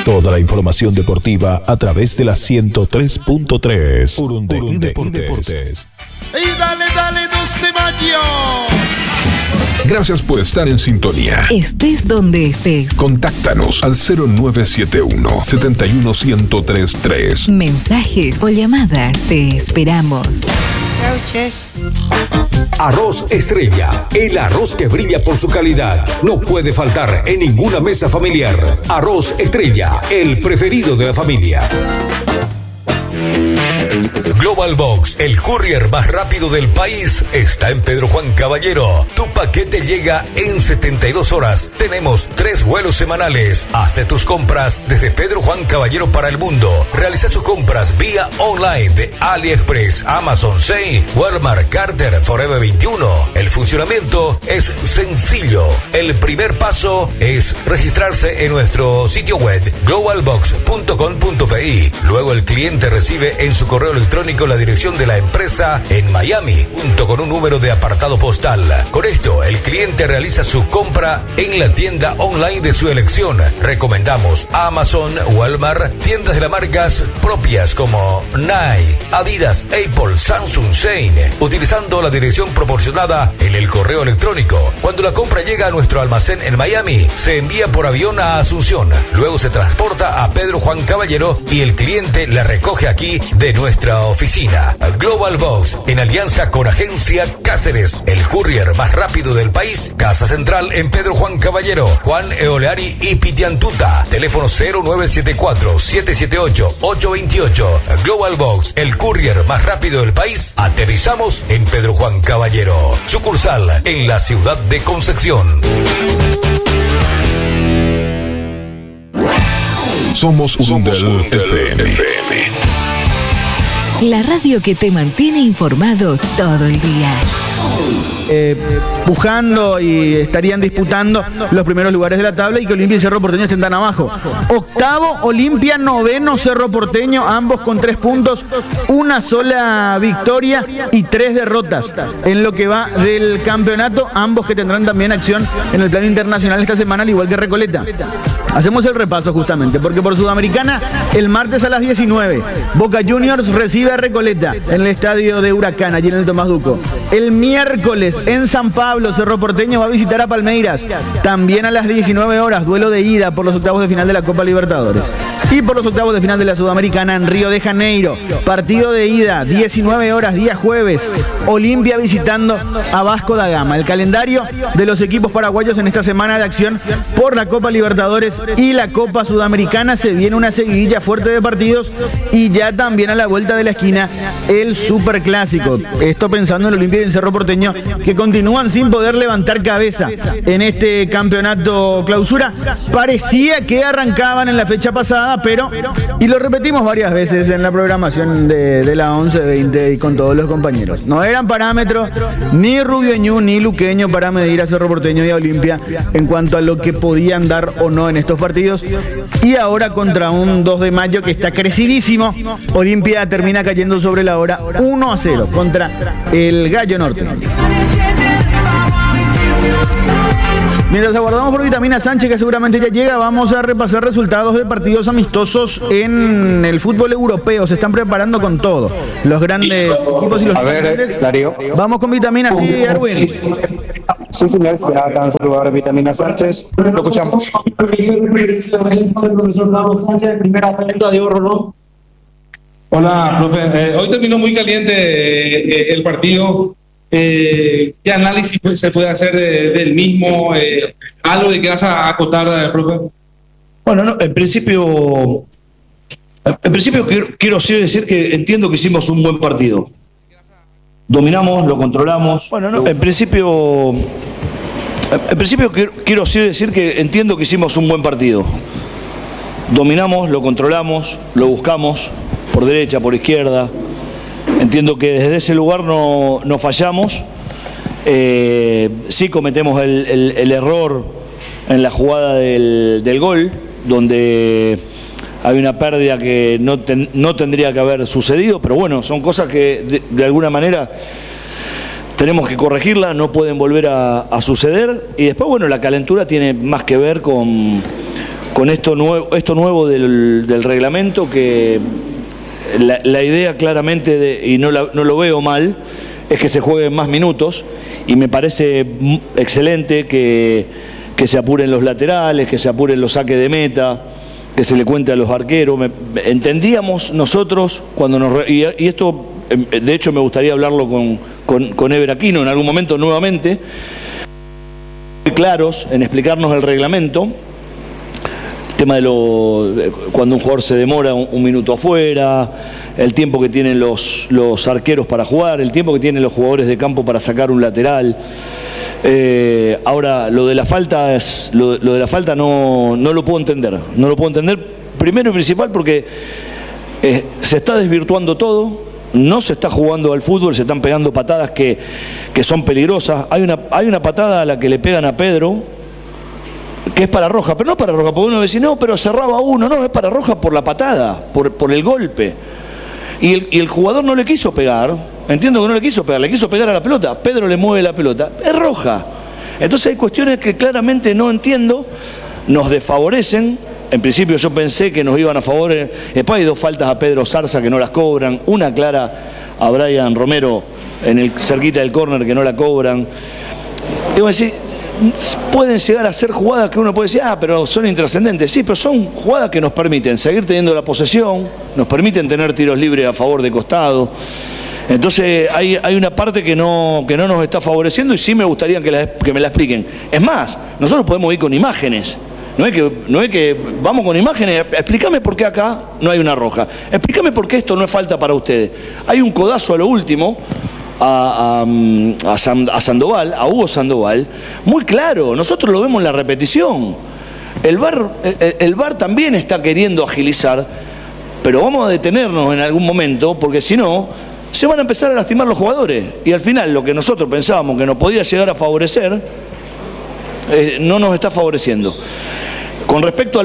Toda la información deportiva a través de la 103.3. Urundequí Deportes. Y dale, 2 de mayo. Gracias por estar en sintonía. Estés donde estés. Contáctanos al 0971-71133. Mensajes o llamadas, te esperamos. Arroz Estrella, el arroz que brilla por su calidad. No puede faltar en ninguna mesa familiar. Arroz Estrella, el preferido de la familia. Global Box, el courier más rápido del país, está en Pedro Juan Caballero. Tu paquete llega en 72 horas. Tenemos 3 vuelos semanales. Hace tus compras desde Pedro Juan Caballero para el mundo. Realiza sus compras vía online de AliExpress, Amazon, Shein, Walmart, Carter, Forever 21. El funcionamiento es sencillo. El primer paso es registrarse en nuestro sitio web globalbox.com.pi. Luego el cliente recibe en su correo electrónico la dirección de la empresa en Miami, junto con un número de apartado postal. Con esto, el cliente realiza su compra en la tienda online de su elección. Recomendamos Amazon, Walmart, tiendas de las marcas propias como Nike, Adidas, Apple, Samsung, Shein, utilizando la dirección proporcionada en el correo electrónico. Cuando la compra llega a nuestro almacén en Miami, se envía por avión a Asunción. Luego se transporta a Pedro Juan Caballero y el cliente la recoge aquí de nuestra oficina. Global Box, en alianza con Agencia Cáceres, el courier más rápido del país. Casa Central en Pedro Juan Caballero, Juan Eoleari y Pitiantuta. Teléfono 0974-778-828. Global Box, el courier más rápido del país. Aterrizamos en Pedro Juan Caballero. Sucursal en la ciudad de Concepción. Somos Urundel FM. La radio que te mantiene informado todo el día. Pujando y estarían disputando los primeros lugares de la tabla y que Olimpia y Cerro Porteño estén tan abajo. Octavo, Olimpia, noveno, Cerro Porteño, ambos con 3 puntos, una sola victoria y 3 derrotas en lo que va del campeonato, ambos que tendrán también acción en el plano internacional esta semana, al igual que Recoleta. Hacemos el repaso justamente, porque por Sudamericana, el martes a las 19, Boca Juniors recibe a Recoleta en el estadio de Huracán, allí en el Tomás Duco. El miércoles en San Pablo, Cerro Porteño va a visitar a Palmeiras, también a las 19 horas, duelo de ida por los octavos de final de la Copa Libertadores. Y por los octavos de final de la Sudamericana en Río de Janeiro, partido de ida, 19 horas, día jueves, Olimpia visitando a Vasco da Gama. El calendario de los equipos paraguayos en esta semana de acción por la Copa Libertadores y la Copa Sudamericana, se viene una seguidilla fuerte de partidos y ya también a la vuelta de la esquina el Superclásico. Esto pensando en el Olimpia y en Cerro Porteño, que continúan sin poder levantar cabeza en este campeonato clausura. Parecía que arrancaban en la fecha pasada, pero, y lo repetimos varias veces en la programación de la 11-20 y con todos los compañeros, no eran parámetros ni Rubioñú ni Luqueño para medir a Cerro Porteño y a Olimpia en cuanto a lo que podían dar o no en estos partidos. Y ahora contra un 2 de mayo que está crecidísimo, Olimpia termina cayendo sobre la hora 1-0 contra el Gallo Norte. Mientras aguardamos por Vitamina Sánchez, que seguramente ya llega, vamos a repasar resultados de partidos amistosos en el fútbol europeo. Se están preparando con todo los grandes equipos y los grandes. Darío. Vamos con Vitamina, sí, Erwin. Sí, señor, ya están saludando a Vitamina Sánchez. Lo escuchamos. Profesor Gabo Sánchez, primera pregunta de oro, ¿no? Hola, profe. Hoy terminó muy caliente el partido. ¿Qué análisis se puede hacer del mismo? ¿Algo de que vas a acotar, profe? Bueno, no, en principio quiero sí decir que entiendo que hicimos un buen partido. Dominamos, lo controlamos. Bueno, no, en principio quiero sí decir que entiendo que hicimos un buen partido. Dominamos, lo controlamos, lo buscamos por derecha, por izquierda. Entiendo que desde ese lugar no fallamos. Sí cometemos el error en la jugada del gol, donde hay una pérdida que no tendría que haber sucedido, pero bueno, son cosas que de alguna manera tenemos que corregirlas, no pueden volver a suceder. Y después, bueno, la calentura tiene más que ver con con esto nuevo del reglamento, que la idea claramente, y no lo veo mal, es que se jueguen más minutos, y me parece excelente que se apuren los laterales, que se apuren los saques de meta, que se le cuente a los arqueros. Entendíamos nosotros, y esto de hecho me gustaría hablarlo con Ever Aquino en algún momento nuevamente, claros en explicarnos el reglamento, el tema de cuando un jugador se demora un minuto afuera, el tiempo que tienen los arqueros para jugar, el tiempo que tienen los jugadores de campo para sacar un lateral. Ahora, lo de la falta no lo puedo entender. No lo puedo entender, primero y principal, porque se está desvirtuando todo, no se está jugando al fútbol, se están pegando patadas que son peligrosas. Hay una patada a la que le pegan a Pedro, que es para roja, pero no para roja, porque uno dice, no, pero cerraba uno, no, es para roja por la patada, por el golpe. Y el jugador no le quiso pegar, entiendo que no le quiso pegar a la pelota, Pedro le mueve la pelota, es roja. Entonces hay cuestiones que claramente no entiendo, nos desfavorecen. En principio yo pensé que nos iban a favorecer. Después hay 2 faltas a Pedro Zarza que no las cobran, una clara a Brian Romero cerquita del córner que no la cobran. Digo, pueden llegar a ser jugadas que uno puede decir, pero son intrascendentes. Sí, pero son jugadas que nos permiten seguir teniendo la posesión, nos permiten tener tiros libres a favor de costado. Entonces hay una parte que no nos está favoreciendo, y sí me gustaría que me la expliquen. Es más, nosotros podemos ir con imágenes. No es que vamos con imágenes. Explícame por qué acá no hay una roja. Explícame por qué esto no es falta para ustedes. Hay un codazo a lo último a Sandoval, a Hugo Sandoval, muy claro. Nosotros lo vemos en la repetición. El VAR también está queriendo agilizar, pero vamos a detenernos en algún momento, porque si no, se van a empezar a lastimar los jugadores. Y al final lo que nosotros pensábamos que nos podía llegar a favorecer, no nos está favoreciendo. Con respecto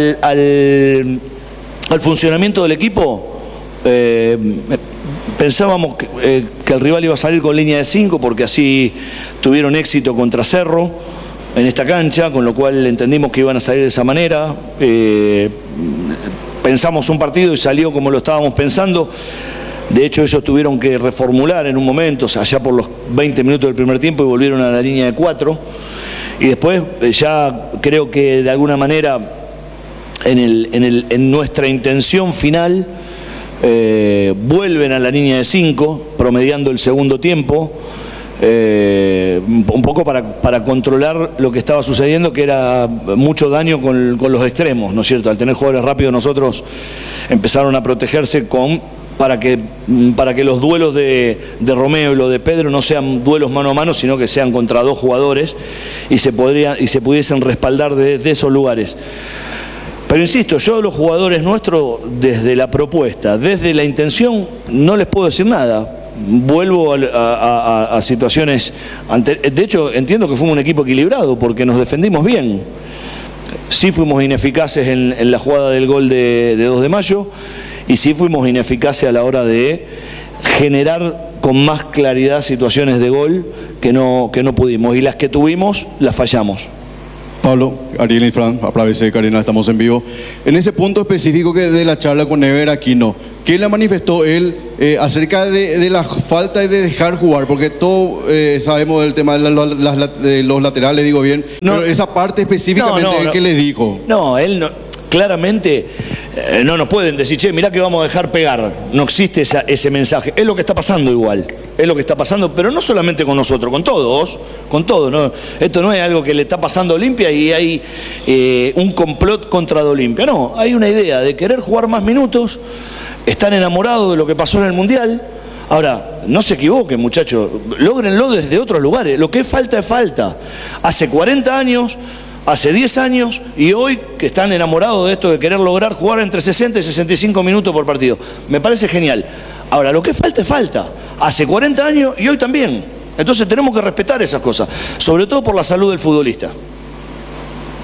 al funcionamiento del equipo, pensábamos que el rival iba a salir con línea de 5, porque así tuvieron éxito contra Cerro en esta cancha, con lo cual entendimos que iban a salir de esa manera. Pensamos un partido y salió como lo estábamos pensando. De hecho, ellos tuvieron que reformular en un momento, allá por los 20 minutos del primer tiempo, y volvieron a la línea de 4. Y después ya creo que de alguna manera en nuestra intención final vuelven a la línea de 5, promediando el segundo tiempo, un poco para controlar lo que estaba sucediendo, que era mucho daño con los extremos, ¿no es cierto? Al tener jugadores rápidos, nosotros empezaron a protegerse para que los duelos de Romeo y los de Pedro no sean duelos mano a mano, sino que sean contra 2 jugadores y se pudiesen respaldar de esos lugares. Pero insisto, yo a los jugadores nuestros, desde la propuesta, desde la intención, no les puedo decir nada. Vuelvo a situaciones de hecho, entiendo que fuimos un equipo equilibrado, porque nos defendimos bien. Sí fuimos ineficaces en la jugada del gol de 2 de mayo, y sí fuimos ineficaces a la hora de generar con más claridad situaciones de gol que no pudimos, y las que tuvimos las fallamos. Pablo, Ariel y Fran, ABC, Karina, estamos en vivo. En ese punto específico que de la charla con Ever Aquino, ¿qué le manifestó él acerca de la falta de dejar jugar? Porque todos sabemos del tema de los laterales, digo bien, pero esa parte específicamente, ¿qué le dijo? No, él no, claramente no nos pueden decir, che, mirá que vamos a dejar pegar. No existe ese mensaje. Es lo que está pasando igual. Es lo que está pasando, pero no solamente con nosotros, con todos, ¿no? Esto no es algo que le está pasando a Olimpia y hay un complot contra de Olimpia. No, hay una idea de querer jugar más minutos, están enamorados de lo que pasó en el Mundial. Ahora, no se equivoquen, muchachos, lógrenlo desde otros lugares. Lo que es falta es falta. Hace 40 años... Hace 10 años y hoy que están enamorados de esto de querer lograr jugar entre 60 y 65 minutos por partido. Me parece genial. Ahora, lo que falta es falta. Hace 40 años y hoy también. Entonces tenemos que respetar esas cosas, sobre todo por la salud del futbolista.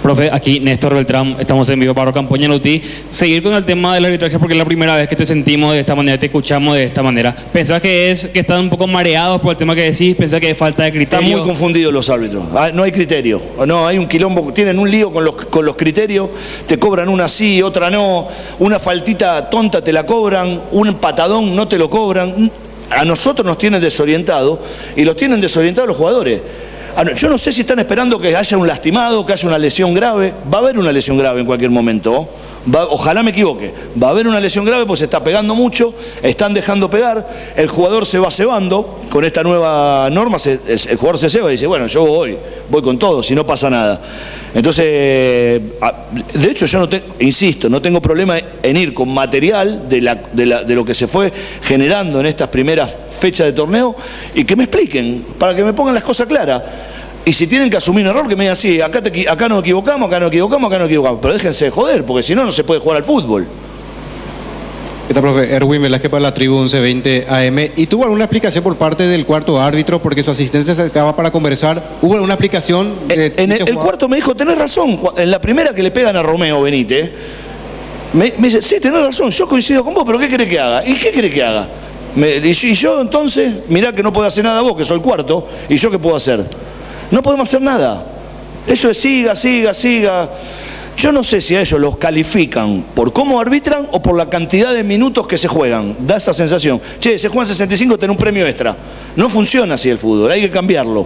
Profe, aquí Néstor Beltrán, estamos en vivo para Campoña Nutí. Seguir con el tema del arbitraje porque es la primera vez que te sentimos de esta manera, te escuchamos de esta manera. ¿Pensás que están un poco mareados por el tema que decís? ¿Pensás que hay falta de criterio? Están muy confundidos los árbitros. No hay criterio. No, hay un quilombo. Tienen un lío con los criterios. Te cobran una sí, otra no. Una faltita tonta te la cobran. Un patadón no te lo cobran. A nosotros nos tienen desorientados y los tienen desorientados los jugadores. Yo no sé si están esperando que haya un lastimado, que haya una lesión grave. Va a haber una lesión grave en cualquier momento. Ojalá me equivoque. Va a haber una lesión grave porque se está pegando mucho, están dejando pegar, el jugador se va cebando. Con esta nueva norma el jugador se ceba y dice, bueno, yo voy con todo, si no pasa nada. Entonces, de hecho yo no tengo problema en ir con material de lo que se fue generando en estas primeras fechas de torneo y que me expliquen, para que me pongan las cosas claras. Y si tienen que asumir un error, que me digan, sí, acá nos equivocamos, acá nos equivocamos. Pero déjense de joder, porque si no, no se puede jugar al fútbol. ¿Qué tal, profe? Erwin Velázquez para la Tribu 1120 AM. ¿Y tuvo alguna explicación por parte del cuarto árbitro? Porque su asistente se acercaba para conversar. ¿Hubo alguna explicación? El cuarto me dijo, tenés razón. En la primera que le pegan a Romeo Benítez, me dice, sí, tenés razón, yo coincido con vos, pero ¿qué querés que haga? ¿Y qué querés que haga? Y yo entonces, mirá que no puedo hacer nada vos, que soy el cuarto, ¿y yo qué puedo hacer? No podemos hacer nada. Eso es siga. Yo no sé si a ellos los califican por cómo arbitran o por la cantidad de minutos que se juegan. Da esa sensación. Che, se juegan 65, ten un premio extra. No funciona así el fútbol, hay que cambiarlo.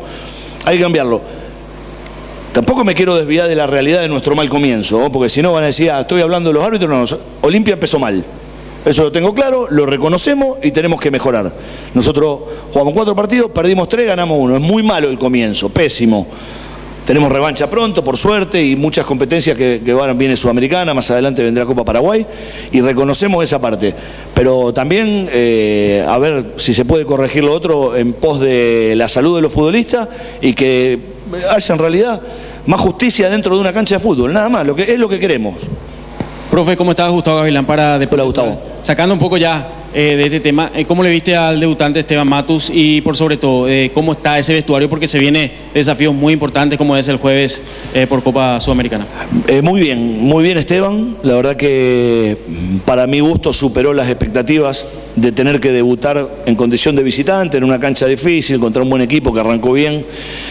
Tampoco me quiero desviar de la realidad de nuestro mal comienzo, ¿no? Porque si no van a decir, estoy hablando de los árbitros. No, Olimpia empezó mal. Eso lo tengo claro, lo reconocemos y tenemos que mejorar. Nosotros jugamos 4 partidos, perdimos 3, ganamos 1. Es muy malo el comienzo, pésimo. Tenemos revancha pronto, por suerte, y muchas competencias que viene Sudamericana, más adelante vendrá Copa Paraguay, y reconocemos esa parte. Pero también, a ver si se puede corregir lo otro en pos de la salud de los futbolistas y que haya en realidad más justicia dentro de una cancha de fútbol, nada más, es lo que queremos. Profe, ¿cómo estás? Gustavo Gavilán para Hola, Gustavo. Sacando un poco ya de este tema, ¿cómo le viste al debutante Esteban Matus y por sobre todo, cómo está ese vestuario? Porque se viene desafíos muy importantes como es el jueves por Copa Sudamericana. Muy bien Esteban. La verdad que para mi gusto superó las expectativas de tener que debutar en condición de visitante, en una cancha difícil, contra un buen equipo que arrancó bien.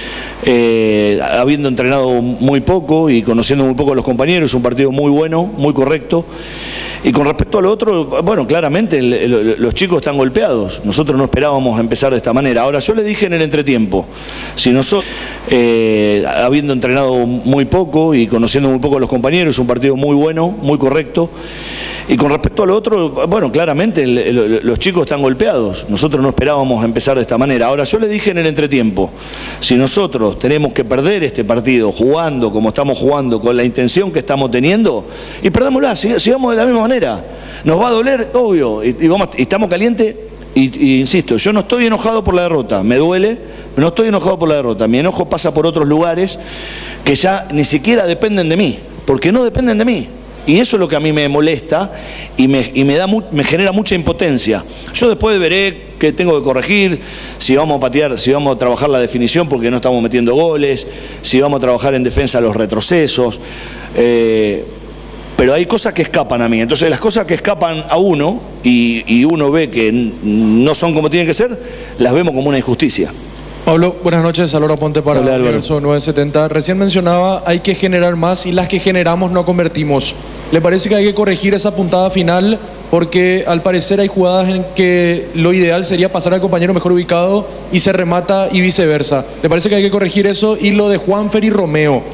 Habiendo entrenado muy poco y conociendo muy poco a los compañeros, un partido muy bueno, muy correcto. Y con respecto a lo otro, bueno, claramente los chicos están golpeados. Nosotros no esperábamos empezar de esta manera. Ahora, yo le dije en el entretiempo, si nosotros, habiendo entrenado muy poco y conociendo muy poco a los compañeros, un partido muy bueno, muy correcto. Y con respecto a lo otro, bueno, claramente los chicos están golpeados. Nosotros no esperábamos empezar de esta manera. Ahora, yo le dije en el entretiempo, si nosotros tenemos que perder este partido jugando como estamos jugando, con la intención que estamos teniendo, y perdámosla, sigamos de la misma manera. Nos va a doler, obvio, y estamos calientes, y insisto, yo no estoy enojado por la derrota, me duele, pero no estoy enojado por la derrota. Mi enojo pasa por otros lugares que ya ni siquiera dependen de mí, porque no dependen de mí. Y eso es lo que a mí me molesta y me genera mucha impotencia. Yo después veré qué tengo que corregir, si vamos a patear, si vamos a trabajar la definición porque no estamos metiendo goles, si vamos a trabajar en defensa los retrocesos. Pero hay cosas que escapan a mí. Entonces las cosas que escapan a uno y uno ve que no son como tienen que ser, las vemos como una injusticia. Pablo, buenas noches, Alora Ponte para el Universo 970. Recién mencionaba, hay que generar más y las que generamos no convertimos. ¿Le parece que hay que corregir esa puntada final? Porque al parecer hay jugadas en que lo ideal sería pasar al compañero mejor ubicado y se remata y viceversa. ¿Le parece que hay que corregir eso? Y lo de Juanfer y Romeo.